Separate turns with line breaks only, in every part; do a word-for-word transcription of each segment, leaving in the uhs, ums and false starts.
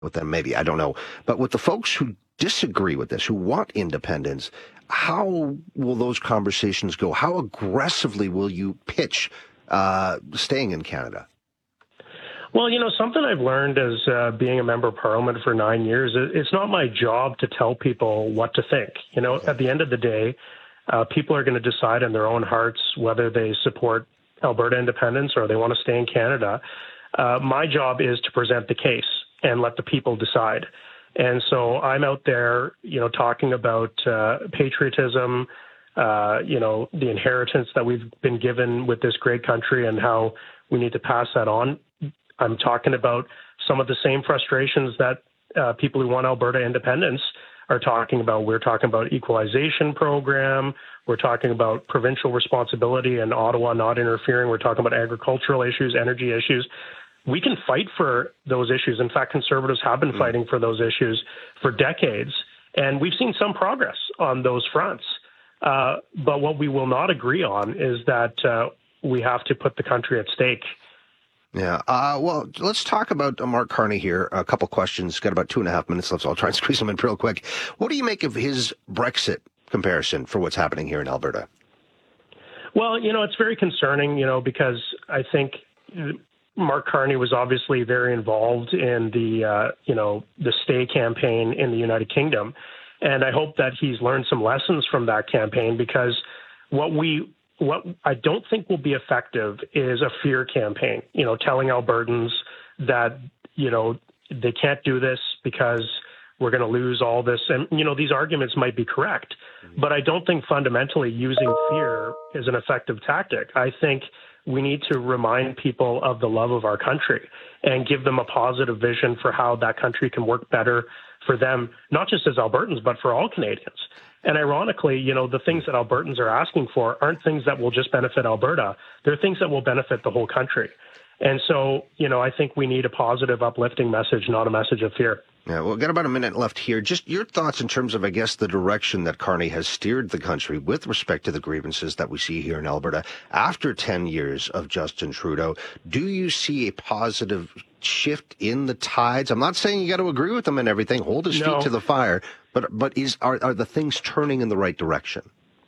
with them, maybe, I don't know. But with the folks who disagree with this, who want independence, how will those conversations go? How aggressively will you pitch uh, staying in Canada?
Well, you know, something I've learned as uh, being a member of parliament for nine years, it's not my job to tell people what to think. You know, at the end of the day, uh, people are going to decide in their own hearts whether they support Alberta independence or they want to stay in Canada. Uh, my job is to present the case and let the people decide. And so I'm out there, you know, talking about uh, patriotism, uh, you know, the inheritance that we've been given with this great country and how we need to pass that on. I'm talking about some of the same frustrations that uh, people who want Alberta independence are talking about. We're talking about equalization program. We're talking about provincial responsibility and Ottawa not interfering. We're talking about agricultural issues, energy issues. We can fight for those issues. In fact, Conservatives have been fighting for those issues for decades, and we've seen some progress on those fronts. Uh, but what we will not agree on is that uh, we have to put the country at stake.
Yeah. Uh, well, let's talk about uh, Mark Carney here. A couple questions. Got about two and a half minutes left, so I'll try and squeeze them in real quick. What do you make of his Brexit comparison for what's happening here in Alberta?
Well, you know, it's very concerning, you know, because I think Mark Carney was obviously very involved in the, uh, you know, the stay campaign in the United Kingdom. And I hope that he's learned some lessons from that campaign, because what we What I don't think will be effective is a fear campaign, you know, telling Albertans that, you know, they can't do this because we're going to lose all this. And, you know, these arguments might be correct, but I don't think fundamentally using fear is an effective tactic. I think we need to remind people of the love of our country and give them a positive vision for how that country can work better for them, not just as Albertans, but for all Canadians. And ironically, you know, the things that Albertans are asking for aren't things that will just benefit Alberta. They're things that will benefit the whole country. And so, you know, I think we need a positive, uplifting message, not a message of fear.
Yeah, well, we've got about a minute left here. Just your thoughts in terms of, I guess, the direction that Carney has steered the country with respect to the grievances that we see here in Alberta after ten years of Justin Trudeau. Do you see a positive shift in the tides? I'm not saying you got to agree with them and everything. Hold his
no.
feet to the fire. But but is are, are the things turning in the right direction?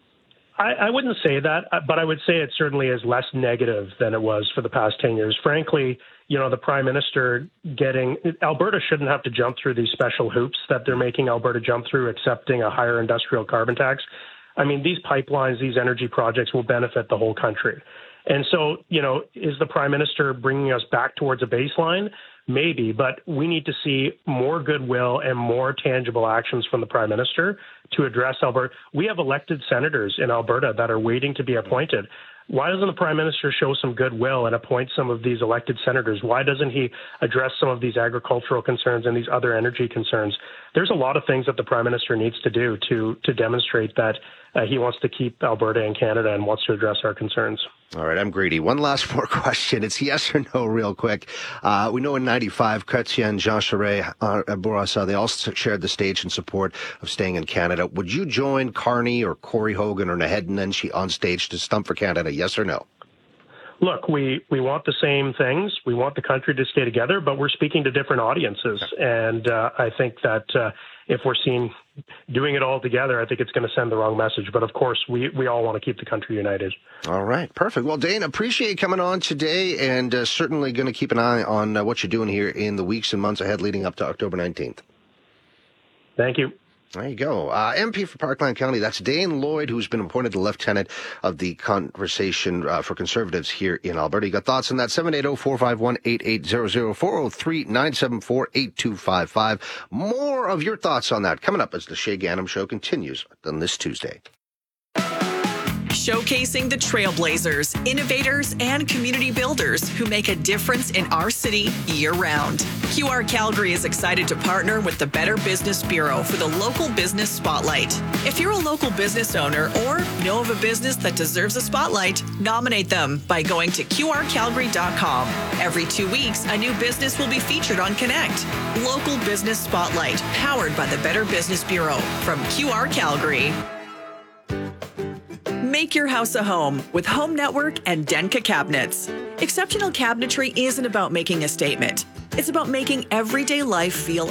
I, I wouldn't say that, but I would say it certainly is less negative than it was for the past ten years. Frankly, you know, the Prime Minister getting Alberta shouldn't have to jump through these special hoops that they're making Alberta jump through, accepting a higher industrial carbon tax. I mean, these pipelines, these energy projects will benefit the whole country. And so, you know, is the Prime Minister bringing us back towards a baseline? Maybe, but we need to see more goodwill and more tangible actions from the Prime Minister to address Alberta. We have elected senators in Alberta that are waiting to be appointed. Why doesn't the Prime Minister show some goodwill and appoint some of these elected senators? Why doesn't he address some of these agricultural concerns and these other energy concerns? There's a lot of things that the Prime Minister needs to do to to demonstrate that uh, he wants to keep Alberta and Canada and wants to address our concerns.
All right, I'm greedy. One last more question. It's yes or no real quick. Uh, we know in ninety-five, Chrétien, Jean Charest, uh, Bourassa, they all shared the stage in support of staying in Canada. Would you join Carney or Corey Hogan or Naheed Nenshi on stage to stump for Canada, yes or no?
Look, we, we want the same things. We want the country to stay together, but we're speaking to different audiences. And uh, I think that uh, if we're seen doing it all together, I think it's going to send the wrong message. But of course, we, we all want to keep the country united.
All right. Perfect. Well, Dane, appreciate you coming on today, and uh, certainly going to keep an eye on uh, what you're doing here in the weeks and months ahead leading up to October nineteenth.
Thank you.
There you go. Uh, M P for Parkland County, that's Dane Lloyd, who's been appointed the lieutenant of the Conversation uh, for Conservatives here in Alberta. You got thoughts on that? seven eight zero, four five one, eight eight zero zero, four zero three, nine seven four, eight two five five. More of your thoughts on that coming up as the Shay Ganem Show continues on this Tuesday.
Showcasing the trailblazers, innovators, and community builders who make a difference in our city year-round. Q R Calgary is excited to partner with the Better Business Bureau for the Local Business Spotlight. If you're a local business owner or know of a business that deserves a spotlight, nominate them by going to Q R calgary dot com. Every two weeks, a new business will be featured on Connect. Local Business Spotlight, powered by the Better Business Bureau from Q R Calgary. Make your house a home with Home Network and Denka Cabinets. Exceptional cabinetry isn't about making a statement. It's about making everyday life feel